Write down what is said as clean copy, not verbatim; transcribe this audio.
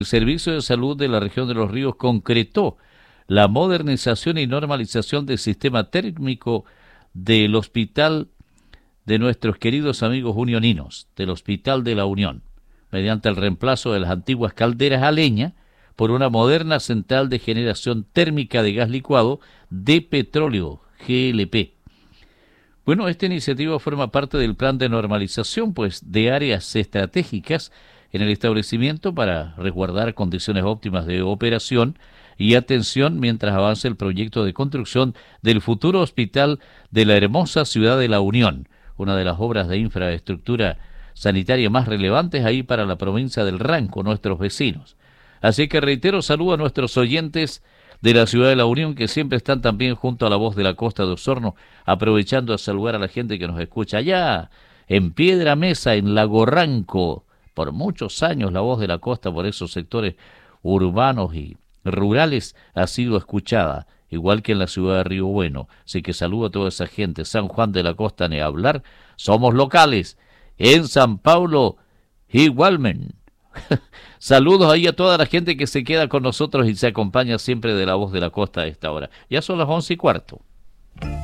El Servicio de Salud de la región de Los Ríos concretó la modernización y normalización del sistema térmico del hospital de nuestros queridos amigos unioninos, del Hospital de la Unión, mediante el reemplazo de las antiguas calderas a leña por una moderna central de generación térmica de gas licuado de petróleo, GLP. Bueno, esta iniciativa forma parte del plan de normalización, pues, de áreas estratégicas en el establecimiento para resguardar condiciones óptimas de operación y atención mientras avanza el proyecto de construcción del futuro hospital de la hermosa ciudad de La Unión, una de las obras de infraestructura sanitaria más relevantes ahí para la provincia del Ranco, nuestros vecinos. Así que reitero, saludo a nuestros oyentes de la ciudad de La Unión, que siempre están también junto a la voz de la costa de Osorno, aprovechando a saludar a la gente que nos escucha allá, en Piedra Mesa, en Lago Ranco. Por muchos años la voz de la costa por esos sectores urbanos y rurales ha sido escuchada, igual que en la ciudad de Río Bueno. Así que saludo a toda esa gente. San Juan de la Costa, ni hablar, somos locales. En San Paulo, igualmente. Saludos ahí a toda la gente que se queda con nosotros y se acompaña siempre de la voz de la costa a esta hora. Ya son las 11:15.